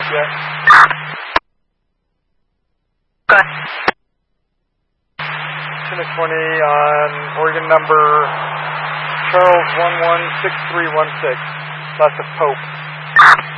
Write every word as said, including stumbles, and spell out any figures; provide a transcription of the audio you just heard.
Yes. Good. ten to twenty on Oregon number Charles one one six three one six, last of Pope.